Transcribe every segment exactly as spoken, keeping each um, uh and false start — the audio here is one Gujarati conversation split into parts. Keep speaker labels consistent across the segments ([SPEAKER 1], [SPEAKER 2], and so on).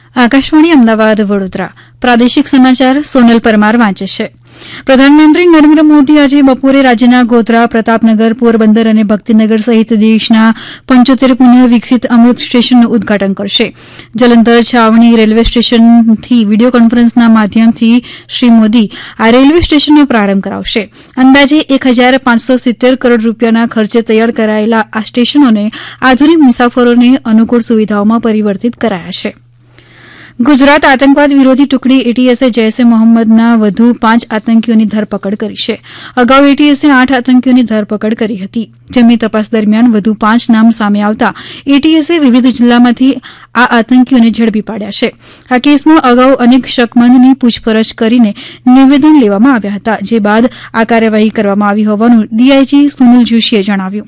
[SPEAKER 1] આકાશવાણી અમદાવાદ વડોદરા પ્રાદેશિક સમાચાર સોનલ પરમાર વાંચે છે. પ્રધાનમંત્રી નરેન્દ્ર મોદી આજે બપોરે રાજ્યના ગોધરા, પ્રતાપનગર, પોરબંદર અને ભક્તિનગર સહિત દેશના પંચોતેર પુનઃ વિકસિત અમૃત સ્ટેશનનું ઉદઘાટન કરશે. જલંધર છાવણી રેલવે સ્ટેશનથી વિડીયો કોન્ફરન્સના માધ્યમથી શ્રી મોદી આ રેલવે સ્ટેશનનો પ્રારંભ કરાવશે. અંદાજે એક હજાર પાંચસો સિત્તેર કરોડ રૂપિયાના ખર્ચે તૈયાર કરાયેલા આ સ્ટેશનોને આધુનિક મુસાફરોને અનુકૂળ સુવિધાઓમાં પરિવર્તિત કરાયા છે. ગુજરાત આતંકવાદ વિરોધી ટુકડી એટીએસે જૈશ એ મોહમ્મદના વધુ પાંચ આતંકીઓની ધરપકડ કરી છે. અગાઉ એટીએસે આઠ આતંકીઓની ધરપકડ કરી હતી, જેમની તપાસ દરમિયાન વધુ પાંચ નામ સામે આવતા એટીએસે વિવિધ જિલ્લામાંથી આ આતંકીઓને ઝડપી પાડ્યા છે. આ કેસમાં અગાઉ અનેક શકમંદની પૂછપરછ કરીને નિવેદન લેવામાં આવ્યા હતા, જે બાદ આ કાર્યવાહી કરવામાં આવી હોવાનું ડીઆઈજી સુનિલ જોશીએ જણાવ્યું.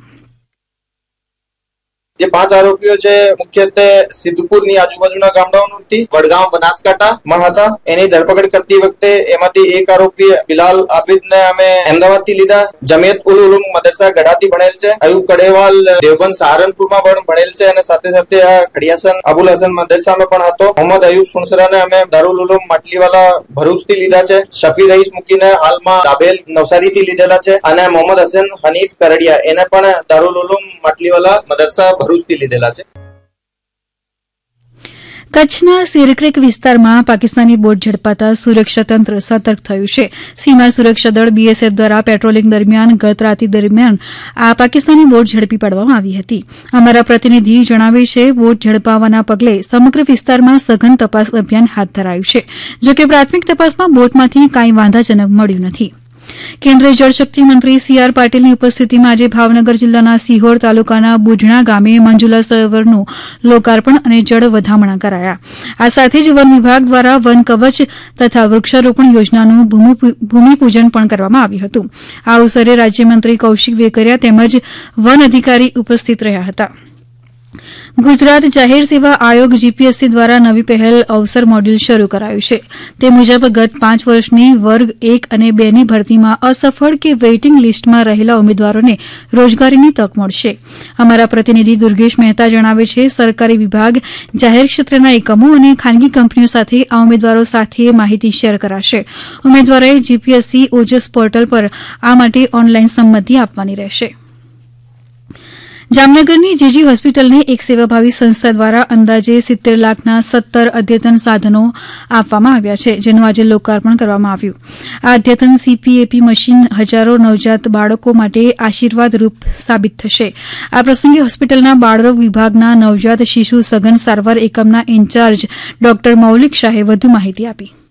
[SPEAKER 2] જે પાંચ આરોપીઓ છે મુખ્યત્વે સિદ્ધપુરની આજુબાજુના ગામડાઓથી વડગામ બનાસકાંઠામાં હતા. એની ધરપકડ કરતી વખતે એમાંથી એક આરોપી બિલાલ આબિદને અમે અમદાવાદથી લીધા. જમિયત ઉલ ઉલુમ મદરસા ગઢાથી ભણેલ છે. અયુબ કડેવાલ દેવબંધ સહારનપુરમાં પણ ભણેલ છે અને સાથે સાથે આ ખડિયાસન અબુલ હસન મદરસામાં પણ હતો. મોહમ્મદ અયુબ સુણસરાને અમે દારુલ ઉલુમ માટલીવાલા ભરૂચથી લીધા છે. શફી રઈસ મૂકીને હાલમાં દાબેલ નવસારીથી લીધેલા છે અને મોહમ્મદ હસન હનીફ કરડિયા એને પણ દારુલ ઉલુમ માટલીવાલા મદરસા ભરૂચથી લીધેલા છે.
[SPEAKER 1] કચ્છના સિરક્રીક વિસ્તારમાં પાકિસ્તાની બોટ ઝડપાતા સુરક્ષા તંત્ર સતર્ક થયું છે. સીમા સુરક્ષા દળ બીએસએફ દ્વારા પેટ્રોલિંગ દરમિયાન ગત રાત્રિ દરમિયાન આ પાકિસ્તાની બોટ ઝડપી પાડવામાં આવી હતી. અમારા પ્રતિનિધિ જણાવે છે, બોટ ઝડપાવાના પગલે સમગ્ર વિસ્તારમાં સઘન તપાસ અભિયાન હાથ ધરાયું છે. જોકે પ્રાથમિક તપાસમાં બોટમાંથી કાંઈ વાંધાજનક મળ્યું નથી. કેન્દ્રીય જળશક્તિ મંત્રી સી આર પાટીલની ઉપસ્થિતિમાં આજે ભાવનગર જિલ્લાના સિહોર તાલુકાના બુઢણા ગામે મંજુલા સરોવરનું લોકાર્પણ અને જળ વધામણા કરાયા. આ સાથે જ વન વિભાગ દ્વારા વન કવચ તથા વૃક્ષારોપણ યોજનાનું ભૂમિપૂજન પણ કરવામાં આવ્યું હતું. આ અવસરે રાજ્યમંત્રી કૌશિક વેકરિયા તેમજ વન અધિકારી ઉપસ્થિત રહ્યા હતા. ગુજરાત જાહેર સેવા આયોગ જીપીએસસી દ્વારા નવી પહેલ અવસર મોડ્યુલ શરૂ કરાયું છે. તે મુજબ ગત પાંચ વર્ષની વર્ગ એક અને બે ની ભરતીમાં અસફળ કે વેઇટિંગ લિસ્ટમાં રહેલા ઉમેદવારોને રોજગારીની તક મળશે. અમારા પ્રતિનિધિ દુર્ગેશ મહેતા જણાવે છે, સરકારી વિભાગ, જાહેર ક્ષેત્રના એકમો અને ખાનગી કંપનીઓ સાથે આ ઉમેદવારો સાથે માહિતી શેર કરાશે. ઉમેદવારોએ જીપીએસસી ઓજસ પોર્ટલ પર આ માટે ઓનલાઈન સંમતિ આપવાની રહેશે. જામનગરની જીજી હોસ્પિટલને એક સેવાભાવી સંસ્થા દ્વારા અંદાજે સિત્તેર લાખના સત્તર અદ્યતન સાધનો આપવામાં આવ્યા છે, જેનું આજે લોકાર્પણ કરવામાં આવ્યું. આ અદ્યતન સીપીએપી મશીન હજારો નવજાત બાળકો માટે આશીર્વાદરૂપ સાબિત થશે. આ પ્રસંગે હોસ્પિટલના બાળરોગ વિભાગના નવજાત શિશુ સઘન સારવાર એકમના ઇન્ચાર્જ ડોક્ટર મૌલિક શાહે વધુ માહિતી આપી.